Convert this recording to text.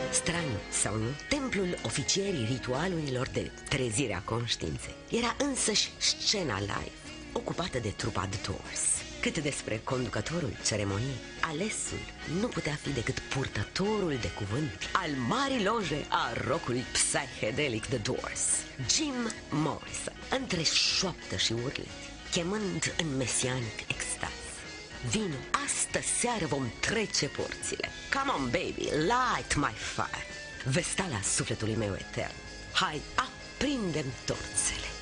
Straniu sau nu, templul oficierii ritualurilor de trezire a conștiinței era însăși scena live, ocupată de trupa The Doors. Cât despre conducătorul ceremoniei, alesul nu putea fi decât purtătorul de cuvânt al marii loje a rockului psychedelic The Doors, Jim Morrison, între șoaptă și urlet, chemând în mesianic extaz: vino, astă seară vom trece porțile. Come on, baby, light my fire. Vestala sufletului meu etern. Hai, aprindem torțele.